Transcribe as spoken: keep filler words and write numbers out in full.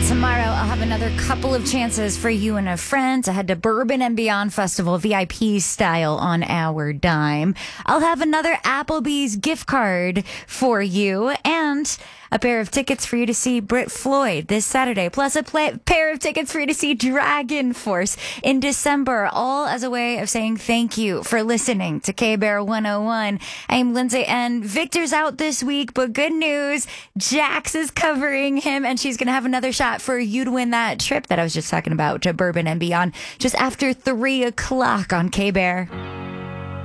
tomorrow I'll have another couple of chances for you and a friend to head to Bourbon and Beyond Festival, V I P style, on our dime. I'll have another Applebee's gift card for you and a pair of tickets for you to see Brit Floyd this Saturday, plus a pla- pair of tickets for you to see Dragon Force in December, all as a way of saying thank you for listening to K-Bear one oh one. I'm Lindsay, and Victor's out this week, but good news, Jax is covering him, and she's going to have another shot for you to win that trip that I was just talking about to Bourbon and Beyond just after three o'clock on K-Bear.